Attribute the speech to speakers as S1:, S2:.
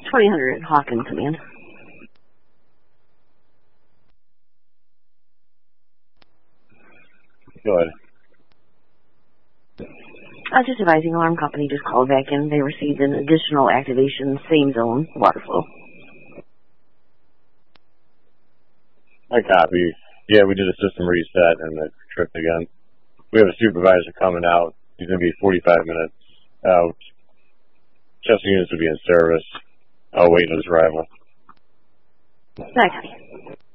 S1: 2000 Hawkins command.
S2: Go ahead.
S1: I was just advising alarm company just called back in. They received an additional activation, same zone, water flow.
S2: I copy. Yeah, we did a system reset and it tripped again. We have a supervisor coming out. He's going to be 45 minutes out. Chest units will be in service. I'll wait for his arrival.
S1: I copy.